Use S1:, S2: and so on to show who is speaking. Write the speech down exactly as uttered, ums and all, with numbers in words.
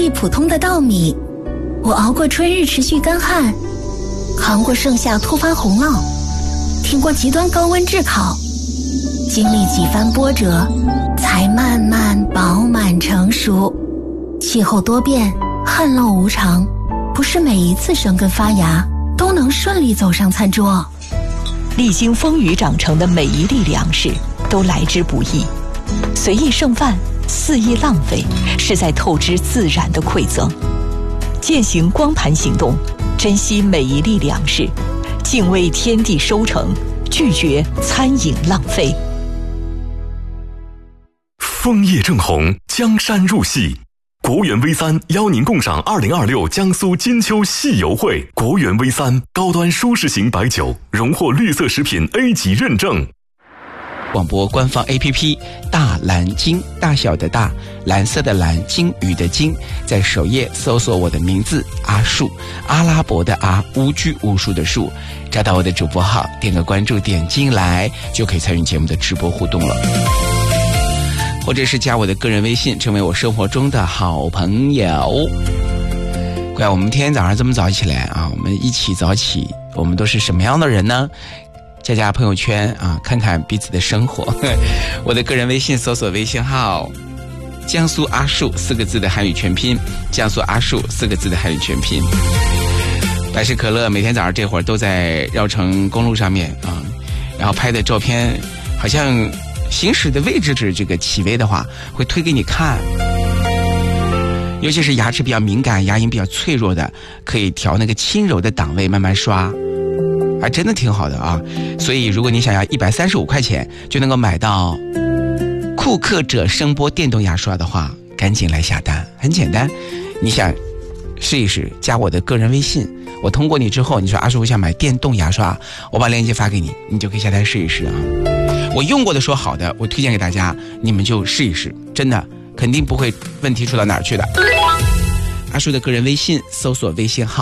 S1: 地普通的稻米，我熬过春日持续干旱，扛过盛夏突发洪涝，挺过极端高温炙烤，经历几番波折，才慢慢饱满成熟。气候多变，旱涝无常，不是每一次生根发芽都能顺利走上餐桌。
S2: 历经风雨长成的每一粒粮食都来之不易，随意剩饭，肆意浪费，是在透支自然的馈赠。践行光盘行动，珍惜每一粒粮食，敬畏天地收成，拒绝餐饮浪费。
S3: 枫叶正红，江山入戏。国园 V 三 邀您共赏二零二六江苏金秋戏游会。国园 V 三 高端舒适型白酒，荣获绿色食品 A 级认证。
S4: 广播官方 A P P 大蓝鲸，大小的大，蓝色的蓝，鲸鱼的鲸，在首页搜索我的名字阿树，阿拉伯的阿，无拘无束的束，找到我的主播号，点个关注，点进来就可以参与节目的直播互动了。或者是加我的个人微信，成为我生活中的好朋友。怪我们天天早上这么早起来啊，我们一起早起，我们都是什么样的人呢？加加朋友圈啊，看看彼此的生活。我的个人微信搜索微信号江苏阿树四个字的汉语全拼，江苏阿树四个字的汉语全拼。百事可乐每天早上这会儿都在绕城公路上面啊，然后拍的照片好像行驶的位置是这个企微的话，会推给你看。尤其是牙齿比较敏感、牙龈比较脆弱的，可以调那个轻柔的档位慢慢刷，还真的挺好的啊。所以如果你想要一百三十五块钱就能够买到库克者声波电动牙刷的话，赶紧来下单。很简单，你想试一试，加我的个人微信，我通过你之后，你说阿叔我想买电动牙刷，我把链接发给你，你就可以下单试一试啊。我用过的说好的，我推荐给大家，你们就试一试，真的肯定不会问题出到哪儿去的。阿叔的个人微信搜索微信号